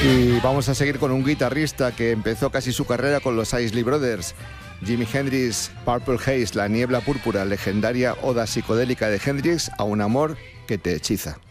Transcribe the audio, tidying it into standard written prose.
Y vamos a seguir con un guitarrista que empezó casi su carrera con los Isley Brothers. Jimi Hendrix, Purple Haze, la niebla púrpura, legendaria oda psicodélica de Hendrix a un amor que te hechiza.